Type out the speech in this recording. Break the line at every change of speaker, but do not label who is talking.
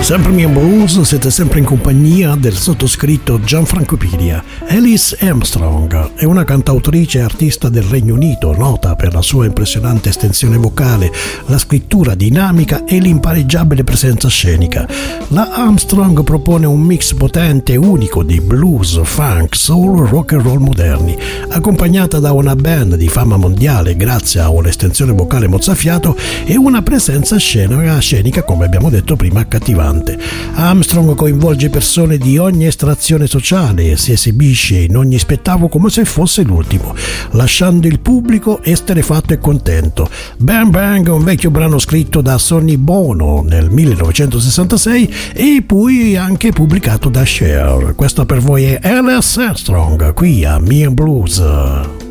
Sempre in blues, siete sempre in compagnia del sottoscritto Gianfranco Piria. Alice Armstrong è una cantautrice e artista del Regno Unito, nota per la sua impressionante estensione vocale, la scrittura dinamica e l'impareggiabile presenza scenica. La Armstrong propone un mix potente e unico di blues, funk, soul, rock and roll moderni, accompagnata da una band di fama mondiale grazie a un'estensione vocale mozzafiato e una presenza scenica, come abbiamo detto prima, accattivante. Armstrong coinvolge persone di ogni estrazione sociale e si esibisce in ogni spettacolo come se fosse l'ultimo, lasciando il pubblico esterrefatto e contento. Bang Bang è un vecchio brano scritto da Sonny Bono nel 1966 e poi anche pubblicato da Cher. Questo per voi è Alice Armstrong qui a Me and Blues.